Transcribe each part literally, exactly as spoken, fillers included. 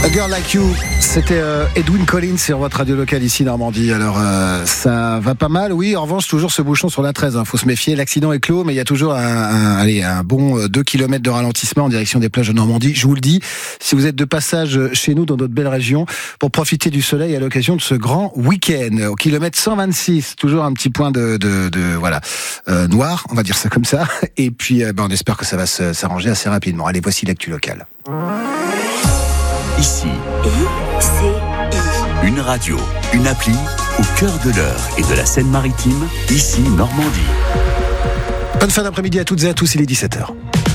A Girl Like You, c'était euh, Edwyn Collins sur votre radio locale ici Normandie. Alors euh, ça va pas mal, oui. En revanche, toujours ce bouchon sur la treize. Hein. Faut se méfier. L'accident est clos, mais il y a toujours un, un, allez, un bon deux kilomètres de ralentissement en direction des plages de Normandie. Je vous le dis, si vous êtes de passage chez nous dans notre belle région, pour profiter du soleil à l'occasion de ce grand week-end, au kilomètre cent vingt-six, toujours un petit point de, de, de voilà euh, noir, on va dire ça comme ça. Et puis, euh, ben, on espère que ça va se, s'arranger assez rapidement. Allez, voici l'actu locale. Ici, I C I. Une radio, une appli au cœur de l'Eure et de la Seine-Maritime, ici Normandie. Bonne fin d'après-midi à toutes et à tous, il est dix-sept heures.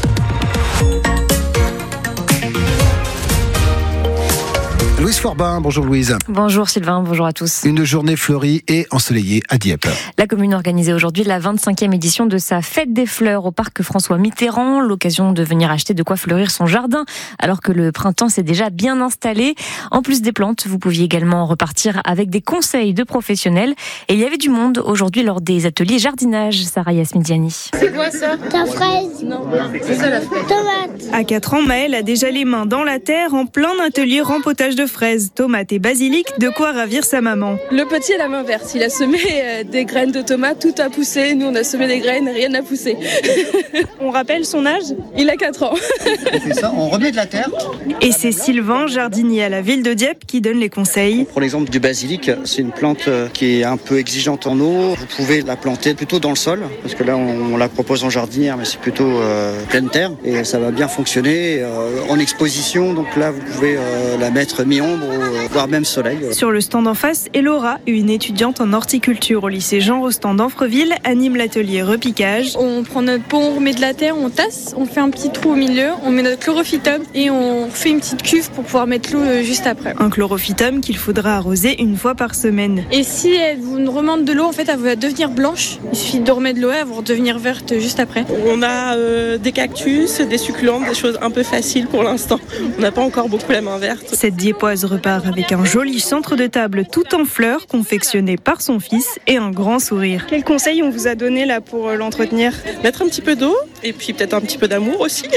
Louise Forbin, bonjour Louise. Bonjour Sylvain, bonjour à tous. Une journée fleurie et ensoleillée à Dieppe. La commune organisait aujourd'hui la vingt-cinquième édition de sa fête des fleurs au parc François Mitterrand. L'occasion de venir acheter de quoi fleurir son jardin alors que le printemps s'est déjà bien installé. En plus des plantes, vous pouviez également repartir avec des conseils de professionnels. Et il y avait du monde aujourd'hui lors des ateliers jardinage. Sarah Yasmidiani. C'est quoi ça? Ta fraise. Non, c'est ça la fraise. Tomate. À quatre ans, Maëlle a déjà les mains dans la terre en plein atelier rempotage de fraises, tomates et basilic, de quoi ravir sa maman. Le petit a la main verte, il a semé euh, des graines de tomates, tout a poussé. Nous on a semé des graines, rien n'a poussé. On rappelle son âge? Il a quatre ans. On fait ça, on remet de la terre. Et c'est Sylvain, jardinier à la ville de Dieppe, qui donne les conseils. Pour l'exemple du basilic, c'est une plante qui est un peu exigeante en eau. Vous pouvez la planter plutôt dans le sol, parce que là on, on la propose en jardinière, mais c'est plutôt euh, pleine terre. Et ça va bien fonctionner euh, en exposition, donc là vous pouvez euh, la mettre mi-ombre, voire même soleil. Sur le stand en face, Elora, une étudiante en horticulture au lycée Jean Rostand d'Anfreville, anime l'atelier repiquage. On prend notre pot, on remet de la terre, on tasse, on fait un petit trou au milieu, on met notre chlorophytum et on fait une petite cuve pour pouvoir mettre l'eau juste après. Un chlorophytum qu'il faudra arroser une fois par semaine. Et si elle vous remonte de l'eau, en fait, elle va devenir blanche. Il suffit de remettre de l'eau et elle va redevenir verte juste après. On a euh, des cactus, des succulentes, des choses un peu faciles pour l'instant. On n'a pas encore beaucoup la main verte. Cette Dieppoise repart avec un joli centre de table tout en fleurs confectionné par son fils et un grand sourire. Quels conseils on vous a donné là pour l'entretenir? Mettre un petit peu d'eau et puis peut-être un petit peu d'amour aussi.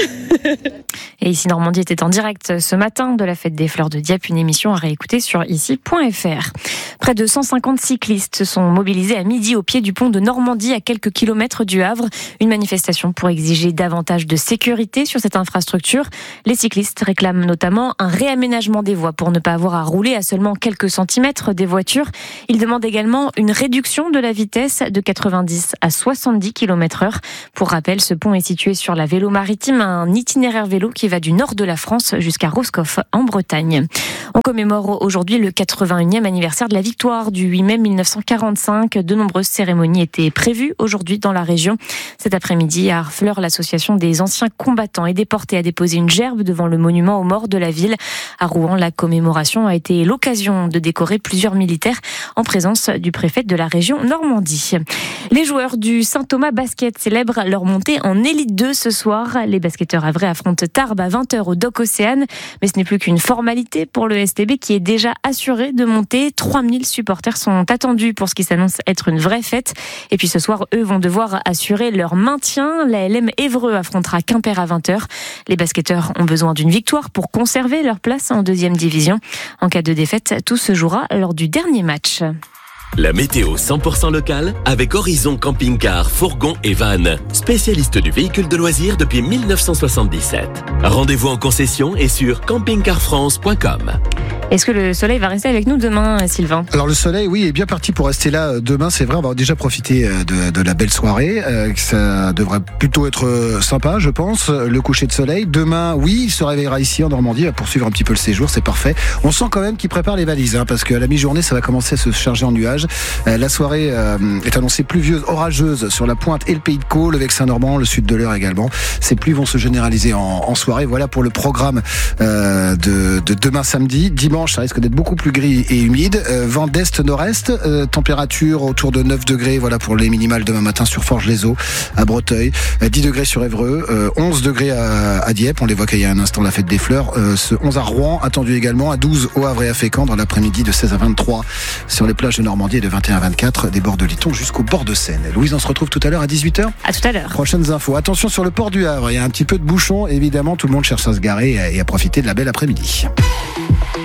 Et ici Normandie était en direct ce matin de la fête des fleurs de Dieppe, une émission à réécouter sur ici point f r. Près de cent cinquante cyclistes se sont mobilisés à midi au pied du pont de Normandie à quelques kilomètres du Havre. Une manifestation pour exiger davantage de sécurité sur cette infrastructure. Les cyclistes réclament notamment un réaménagement des voies pour ne pas avoir à rouler à seulement quelques centimètres des voitures. Ils demandent également une réduction de la vitesse de quatre-vingt-dix à soixante-dix kilomètres heure. Pour rappel, ce pont est situé sur la Vélo Maritime, un itinéraire vélo qui va du nord de la France jusqu'à Roscoff en Bretagne. On commémore aujourd'hui le quatre-vingt-unième anniversaire de la victoire du huit mai mille neuf cent quarante-cinq. De nombreuses cérémonies étaient prévues aujourd'hui dans la région. Cet après-midi, à Harfleur, l'association des anciens combattants et déportés a déposé une gerbe devant le monument aux morts de la ville. À Rouen, la commémoration a été l'occasion de décorer plusieurs militaires en présence du préfet de la région Normandie. Les joueurs du Saint-Thomas Basket célèbrent leur montée en Élite deux ce soir. Les basketteurs havrais affrontent Tarbes à vingt heures au Dock Océane. Mais ce n'est plus qu'une formalité pour le S T B qui est déjà assuré de monter. trois mille supporters sont attendus pour ce qui s'annonce être une vraie fête. Et puis ce soir, eux vont devoir assurer leur maintien. La L M Évreux affrontera Quimper à vingt heures. Les basketteurs ont besoin d'une victoire pour conserver leur place en deuxième division. En cas de défaite, tout se jouera lors du dernier match. La météo cent pour cent locale avec Horizon Camping-Car, Fourgon et Van. Spécialiste du véhicule de loisirs depuis mille neuf cent soixante-dix-sept. Rendez-vous en concession et sur camping car france point com. Est-ce que le soleil va rester avec nous demain, Sylvain? Alors le soleil, oui, est bien parti pour rester là demain. C'est vrai, on va déjà profiter de, de la belle soirée. Euh, ça devrait plutôt être sympa, je pense. Le coucher de soleil. Demain, oui, il se réveillera ici en Normandie. Il va poursuivre un petit peu le séjour, c'est parfait. On sent quand même qu'il prépare les valises, hein, parce qu'à la mi-journée, ça va commencer à se charger en nuages. Euh, la soirée euh, est annoncée pluvieuse, orageuse sur la Pointe et le Pays de Caux, le Vexin-Normand, le sud de l'Eure également. Ces pluies vont se généraliser en, en soirée. Voilà pour le programme euh, de, de demain samedi. Dimanche, ça risque d'être beaucoup plus gris et humide. Euh, vent d'est-nord-est, euh, température autour de neuf degrés, voilà pour les minimales demain matin sur Forges-les-Eaux, à Breteuil, euh, dix degrés sur Évreux, euh, onze degrés à, à Dieppe, on l'évoquait il y a un instant, la fête des fleurs, euh, ce onze à Rouen, attendu également, à douze au Havre et à Fécamp, dans l'après-midi de seize à vingt-trois sur les plages de Normandie et de vingt et un à vingt-quatre des bords de Lyton jusqu'au bord de Seine. Louise, on se retrouve tout à l'heure à dix-huit heures. À tout à l'heure. Prochaines infos. Attention sur le port du Havre, il y a un petit peu de bouchon, évidemment, tout le monde cherche à se garer et à profiter de la belle après-midi.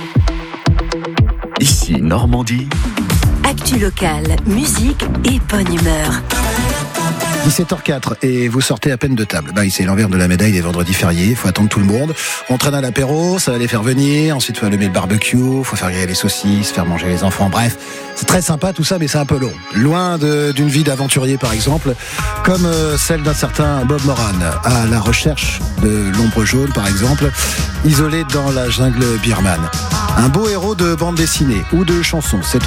Ici Normandie. Actu locale, musique et bonne humeur. dix-sept heures quatre et vous sortez à peine de table. Bah, c'est l'envers de la médaille des vendredis fériés. Il faut attendre tout le monde. On traîne à l'apéro, ça va les faire venir. Ensuite, il faut allumer le barbecue, il faut faire griller les saucisses, faire manger les enfants. Bref, c'est très sympa tout ça, mais c'est un peu long. Loin de, d'une vie d'aventurier, par exemple, comme euh, celle d'un certain Bob Moran, à la recherche de l'ombre jaune, par exemple, isolé dans la jungle birmane. Un beau héros de bande dessinée ou de chanson. C'est